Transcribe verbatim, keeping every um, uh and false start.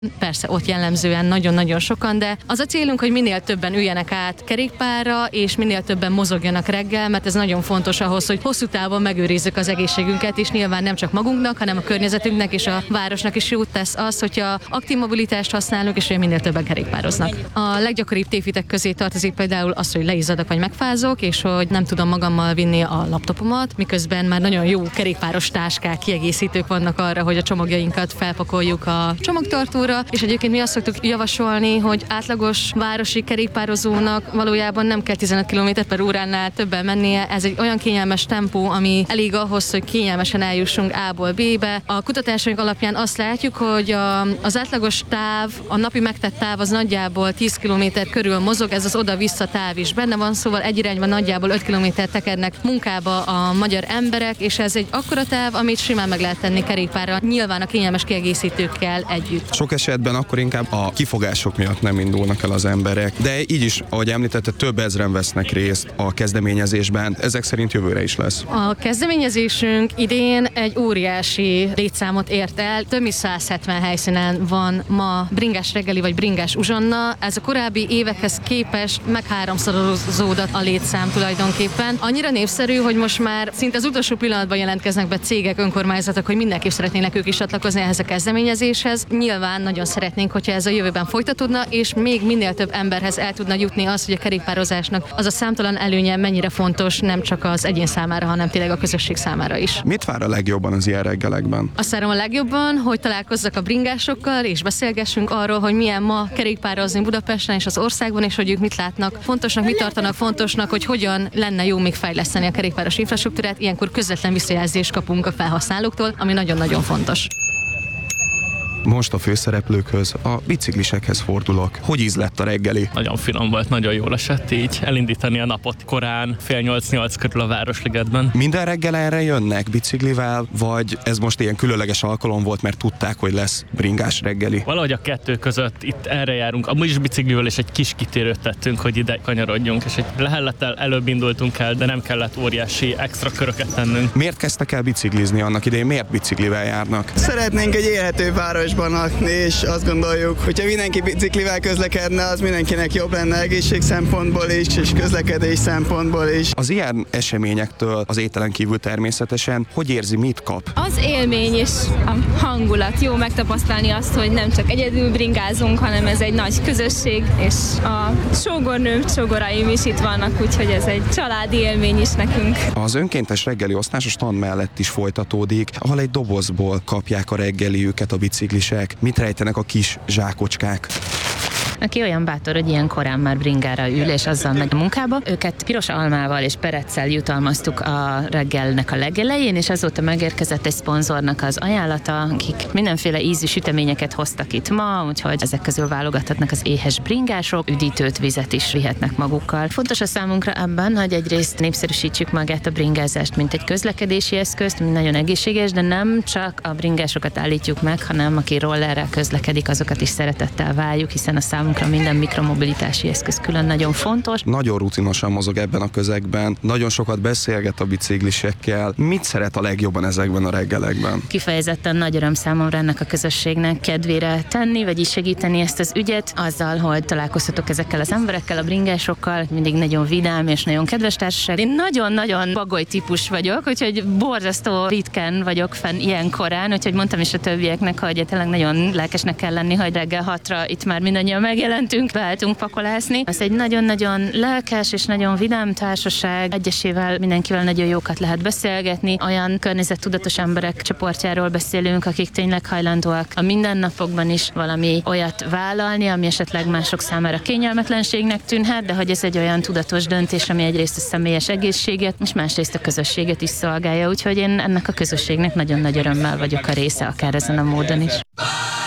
Persze ott jellemzően nagyon-nagyon sokan, de az a célunk, hogy minél többen üljenek át kerékpárra, és minél többen mozogjanak reggel, mert ez nagyon fontos ahhoz, hogy hosszú távon megőrizzük az egészségünket, és nyilván nem csak magunknak, hanem a környezetünknek és a városnak is jót tesz az, hogyha aktív mobilitást használunk, és hogy minél többen kerékpároznak. A leggyakoribb tévhitek közé tartozik például az, hogy leizzadok vagy megfázok, és hogy nem tudom magammal vinni a laptopomat, miközben már nagyon jó kerékpáros táskák, kiegészítők vannak arra, hogy a csomagjainkat felpakoljuk a csomagtartóra. És egyébként mi azt szoktuk javasolni, hogy átlagos városi kerékpározónak valójában nem kell tizenöt kilométer per óránál többen mennie. Ez egy olyan kényelmes tempó, ami elég ahhoz, hogy kényelmesen eljussunk A-ból B-be. A kutatásaink alapján azt látjuk, hogy a, az átlagos táv, a napi megtett táv az nagyjából tíz kilométer körül mozog, ez az oda-vissza táv is benne van, szóval egy irányban nagyjából öt kilométer tekernek munkába a magyar emberek, és ez egy akkora táv, amit simán meg lehet tenni kerékpárral, nyilván a kényelmes kiegészítőkkel együtt. Sok esetben akkor inkább a kifogások miatt nem indulnak el az emberek, de így is, ahogy említette, több ezren vesznek részt a kezdeményezésben, ezek szerint jövőre is lesz. A kezdeményezésünk idén egy óriási létszámot ért el, több mint száz hetven helyszínen van ma bringás reggeli vagy bringás uzsonna, ez a korábbi évekhez képest meg háromszorozódott a létszám tulajdonképpen. Annyira népszerű, hogy most már szinte az utolsó pillanatban jelentkeznek be cégek, önkormányzatok, hogy mindenképp szeretnének ők is csatlakozni ehhez a kezdeményezéshez. Nyilván nagyon szeretnénk, hogyha ez a jövőben folytatódna, és még minél több emberhez el tudna jutni az, hogy a kerékpározásnak az a számtalan előnye mennyire fontos, nem csak az egyén számára, hanem tényleg a közösség számára is. Mit vár a legjobban az ilyen reggelekben? Azt várom a legjobban, hogy találkozzak a bringásokkal, és beszélgessünk arról, hogy milyen ma kerékpározni Budapesten és az országban, és hogy ők mit látnak fontosnak, mit tartanak fontosnak, hogy hogyan lenne jó még fejleszteni a kerékpáros infrastruktúrát. Ilyenkor közvetlen visszajelzést kapunk a felhasználóktól, ami nagyon-nagyon fontos. Most a főszereplőkhöz, a biciklisekhez fordulok. Hogy ízlett a reggeli? Nagyon finom volt, nagyon jól esett így elindítani a napot korán, fél nyolc-nyolc körül a Városligetben. Minden reggel erre jönnek biciklivel, vagy ez most ilyen különleges alkalom volt, mert tudták, hogy lesz bringás reggeli? Valahogy a kettő között itt erre járunk. Amúgy is biciklivel és egy kis kitérőt tettünk, hogy ide kanyarodjunk, és egy lehellettel előbb indultunk el, de nem kellett óriási extra köröket tennünk. Miért kezdtek el biciklizni annak idején? Miért biciklivel járnak? Szeretnénk egy élhető város lakni, és azt gondoljuk, hogyha mindenki biciklivel közlekedne, az mindenkinek jobb lenne egészség szempontból is, és közlekedés szempontból is. Az ilyen eseményektől, az ételen kívül természetesen, hogy érzi, mit kap? Az élmény és a hangulat. Jó megtapasztalni azt, hogy nem csak egyedül bringázunk, hanem ez egy nagy közösség, és a sógornőm, sógoraim is itt vannak, úgyhogy ez egy családi élmény is nekünk. Az önkéntes reggeli osztás a stand mellett is folytatódik, ahol egy dobozból kapják a reggeliüket a biciklisek. Mit rejtenek a kis zsákocskák? Aki olyan bátor, hogy ilyen korán már bringára ül, és azzal megy a munkába. Őket piros almával és pereccel jutalmaztuk a reggelnek a legelején, és azóta megérkezett egy szponzornak az ajánlata, akik mindenféle ízű süteményeket hoztak itt ma, úgyhogy ezek közül válogathatnak az éhes bringások, üdítőt, vizet is vihetnek magukkal. Fontos a számunkra ebben, hogy egyrészt népszerűsítsük magát a bringázást, mint egy közlekedési eszközt, mint nagyon egészséges, de nem csak a bringásokat állítjuk meg, hanem aki rollerrel közlekedik, azokat is szeretettel várjuk, hiszen a számunkra minden mikromobilitási eszköz külön nagyon fontos. Nagyon rutinosan mozog ebben a közegben, nagyon sokat beszélget a biciklisekkel. Mit szeret a legjobban ezekben a reggelekben? Kifejezetten nagy öröm számomra ennek a közösségnek kedvére tenni, vagy is segíteni ezt az ügyet, azzal, hogy találkozhatok ezekkel az emberekkel, a bringásokkal, mindig nagyon vidám és nagyon kedves társaság. Én nagyon-nagyon bagoly típus vagyok, úgyhogy borzasztó ritkán vagyok fenn ilyen korán, úgyhogy mondtam is a többieknek, hogy tényleg nagyon lelkesnek kell lenni, hogy reggel hatra itt már mindannyian megjelentünk, beálltunk pakolászni. Ez egy nagyon-nagyon lelkes és nagyon vidám társaság. Egyesével mindenkivel nagyon jókat lehet beszélgetni. Olyan környezettudatos emberek csoportjáról beszélünk, akik tényleg hajlandóak a mindennapokban is valami olyat vállalni, ami esetleg mások számára kényelmetlenségnek tűnhet, de hogy ez egy olyan tudatos döntés, ami egyrészt a személyes egészséget, és másrészt a közösséget is szolgálja. Úgyhogy én ennek a közösségnek nagyon nagy örömmel vagyok a része, akár ezen a módon is.